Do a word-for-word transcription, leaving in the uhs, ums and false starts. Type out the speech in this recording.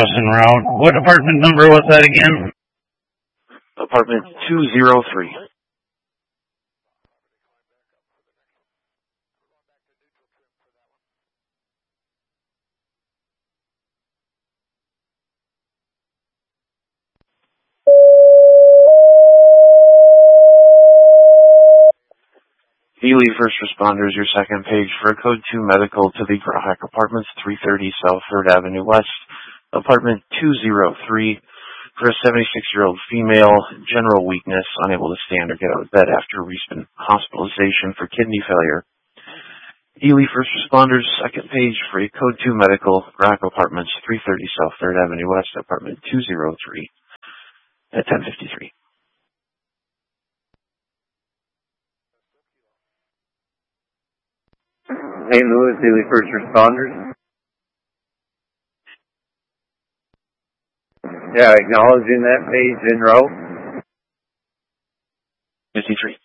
Jefferson Road. What apartment number was that again? Apartment two oh three. Ely First Responders, your second page for a code two medical to the Grahak Apartments, three thirty South third Avenue West, apartment two oh three, for a seventy-six-year-old female, general weakness, unable to stand or get out of bed after recent hospitalization for kidney failure. Ely First Responders, second page for a code two medical, Grahak Apartments, three thirty South third Avenue West, apartment two oh three, at ten fifty-three. Saint Louis, Ely First Responders. Yeah, acknowledging that page in row. fifty-three.